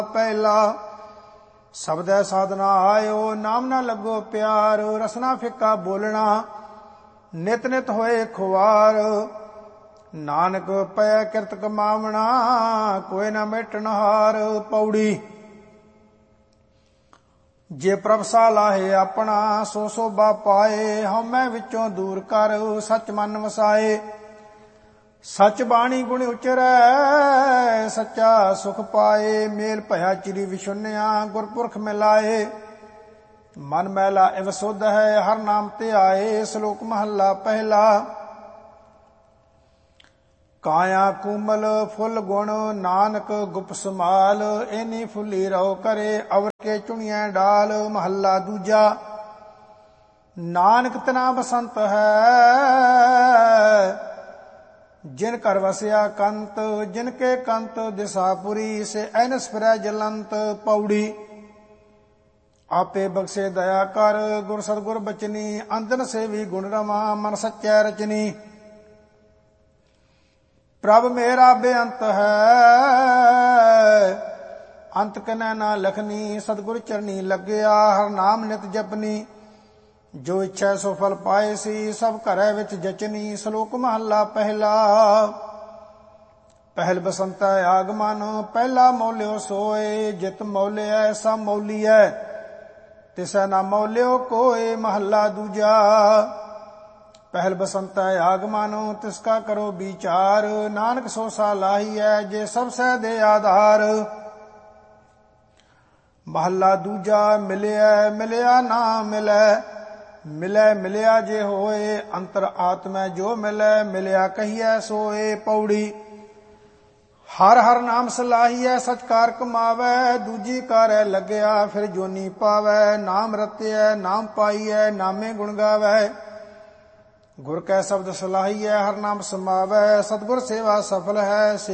ਪਹਿਲਾ ਸਬਦੈ ਸਾਧਨਾ ਆਇਓ, ਨਾਮ ਨਾ ਲੱਗੋ ਪਿਆਰ। ਰਸਨਾ ਫਿੱਕਾ ਬੋਲਣਾ, ਨਿਤ ਨਿਤ ਹੋਏ ਖੁਆਰ। ਨਾਨਕ ਪੈ ਕਿਰਤ ਕਮਾਵਣਾ, ਕੋਈ ਨਾ ਮੇਟਣ ਹਾਰ। ਪੌੜੀ ਜੇ ਪ੍ਰਭ ਸਾ ਲਾਹੇ ਆਪਣਾ, ਸੋ ਸੋਭਾ ਪਾਏ। ਹਉਮੈ ਵਿੱਚੋਂ ਦੂਰ ਕਰ, ਸਚ ਮਨ ਵਸਾਏ। ਸਚ ਬਾਣੀ ਗੁਣ ਉਚਰੈ, ਸੱਚਾ ਸੁਖ ਪਾਏ। ਮੇਲ ਭਇਆ ਚਿਰੀ ਵਿਸ਼ੁੰਨਿਆ, ਗੁਰਪੁਰਖ ਮਿਲਾਏ। ਮਨ ਮੈਲਾ ਇਵ ਸੁਧ ਹੈ, ਹਰ ਨਾਮ ਤੇ ਆਏ। ਸ਼ਲੋਕ ਮਹੱਲਾ ਪਹਿਲਾ। ਕਾਇਆ ਕੂਮਲ ਫੁੱਲ ਗੁਣ, ਨਾਨਕ ਗੁਪ ਸਮਾਲ। ਐਨੀ ਫੁੱਲੀ ਰਹੋ ਕਰੇ, ਅਵਰ ਕੇ ਚੁਣੀਐ ਡਾਲ। ਮਹੱਲਾ ਦੂਜਾ। ਨਾਨਕ ਤਨਾ ਬਸੰਤ ਹੈ, ਜਿਨ ਘਰ ਵਸਿਆ ਕੰਤ। ਜਿਨ ਕੇ ਕੰਤ ਦਿਸਾਪੁਰੀ, ਸੇ ਐਨਸ ਫਿਰੈ ਜਲੰਤ। ਪੌੜੀ ਆਪੇ ਬਖਸ਼ੇ ਦਇਆ ਕਰ, ਗੁਰ ਸਤਿਗੁਰ ਬਚਨੀ। ਅੰਦਨ ਸੇਵੀ ਗੁਣ ਰਮਾ, ਮਨ ਸੱਚੈ ਰਚਨੀ। ਪ੍ਰਭ ਮੇਰਾ ਬੇਅੰਤ ਹੈ, ਅੰਤ ਕਨੈ ਨਾ ਲਖਨੀ। ਸਤਿਗੁਰ ਚਰਨੀ ਲੱਗਿਆ, ਹਰ ਨਾਮ ਨਿਤ ਜਪਨੀ। ਜੋ ਇੱਛਾ ਸੋ ਫਲ ਪਾਏ ਸੀ, ਸਭ ਘਰੈ ਵਿੱਚ ਜਚਨੀ। ਸ਼ਲੋਕ ਮਹੱਲਾ ਪਹਿਲਾ। ਪਹਿਲ ਬਸੰਤੈ ਆਗਮਨ, ਪਹਿਲਾ ਮੌਲਿਓ ਸੋਏ। ਜਿਤ ਮੌਲਿਐ ਸਭ ਮੌਲੀਐ, ਤਿਸੈ ਨਾ ਮੌਲਿਓ ਕੋਏ। ਮਹੱਲਾ ਦੂਜਾ। ਪਹਿਲ ਬਸੰਤੈ ਆਗਮਨ, ਤਿਸਕਾ ਕਰੋ ਵਿਚਾਰ। ਨਾਨਕ ਸੋ ਸਾ ਲਾਹੀਐ, ਜੇ ਸਭ ਸਹਿ ਦੇ ਆਧਾਰ। ਮਹੱਲਾ ਦੂਜਾ। ਮਿਲਿਆ ਮਿਲਿਆ ਨਾ ਮਿਲੈ, ਮਿਲੈ ਮਿਲਿਆ ਜੇ ਹੋਏ। ਅੰਤਰ ਆਤਮੈ ਜੋ ਮਿਲੈ, ਮਿਲਿਆ ਕਹੀਐ ਸੋਏ। ਪੌੜੀ ਹਰ ਹਰ ਨਾਮ ਸਲਾਹੀਐ, ਸਚ ਕਾਰ ਕਮਾਵੈ। ਦੂਜੀ ਕਾਰੈ ਲੱਗਿਆ, ਫਿਰ ਜੋਨੀ ਪਾਵੈ। ਨਾਮ ਰਤਿਐ ਨਾਮ ਪਾਈਐ, ਨਾਮੇ ਗੁਣ ਗਾਵੈ। ਗੁਰ ਕੈ ਸ਼ਬਦ ਸਲਾਹੀਐ, ਹਰ ਨਾਮ ਸਮਾਵੈ। ਸਤਿਗੁਰ ਸੇਵਾ ਸਫਲ ਹੈ।